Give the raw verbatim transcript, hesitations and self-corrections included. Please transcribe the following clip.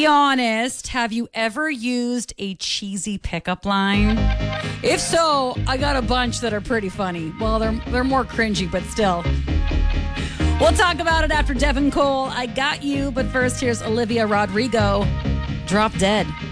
Be honest, have you ever used a cheesy pickup line? If so, I got a bunch that are pretty funny. Well, they're they're more cringy, but still. We'll talk about it after Devin Cole. I got you, but first here's Olivia Rodrigo. Drop Dead.